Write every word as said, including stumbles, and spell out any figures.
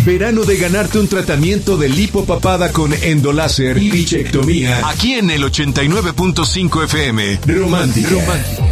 Verano de ganarte un tratamiento de lipopapada con endoláser y bichectomía. Aquí en el ochenta y nueve punto cinco F M. Romántica. Romántica.